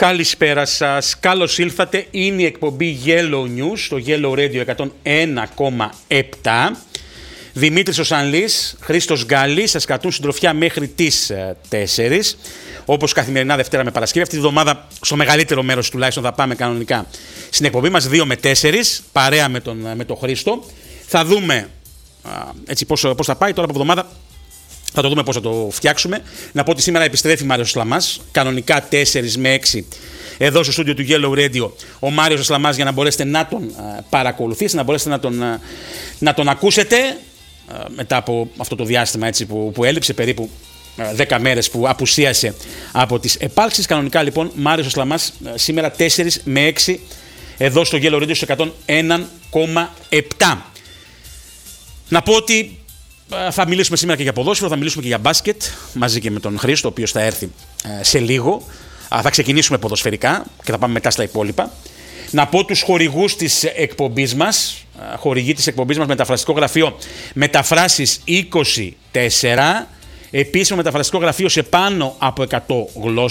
Καλησπέρα σας, καλώς ήλθατε. Είναι η εκπομπή Yellow News στο Yellow Radio 101,7. Δημήτρης ο Σανλής, Χρήστος Γκάλης σας κρατούν συντροφιά μέχρι τις 4. Όπως καθημερινά Δευτέρα με Παρασκευή. Αυτή τη βδομάδα, στο μεγαλύτερο μέρος τουλάχιστον, θα πάμε κανονικά στην εκπομπή μας 2 με 4, παρέα με τον Χρήστο. Θα δούμε έτσι πώς θα πάει τώρα από εβδομάδα. Θα το δούμε πώς θα το φτιάξουμε. Να πω ότι σήμερα επιστρέφει Μάριος Ασλαμάς. Κανονικά 4 με 6 εδώ στο στούντιο του Yellow Radio ο Μάριος Ασλαμάς, για να μπορέσετε να τον παρακολουθήσετε, να μπορέσετε να τον ακούσετε μετά από αυτό το διάστημα έτσι, που έλειψε, περίπου 10 μέρες που απουσίασε από τις επάλξεις. Κανονικά λοιπόν Μάριος Ασλαμάς σήμερα 4 με 6 εδώ στο Yellow Radio στο 101,7. Να πω ότι θα μιλήσουμε σήμερα και για ποδόσφαιρο, θα μιλήσουμε και για μπάσκετ μαζί και με τον Χρήστο, ο οποίος θα έρθει σε λίγο. Θα ξεκινήσουμε ποδοσφαιρικά και θα πάμε μετά στα υπόλοιπα. Να πω τους χορηγούς της εκπομπής μας. Χορηγή της εκπομπής μας, μεταφραστικό γραφείο Μεταφράσεις 24. Επίσημο μεταφραστικό γραφείο σε πάνω από 100 γλώσσες.